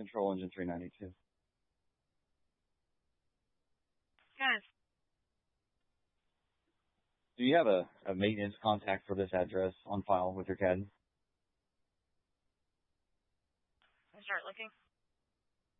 Control Engine 392. Yes. Do you have a maintenance contact for this address on file with your CAD? I start looking.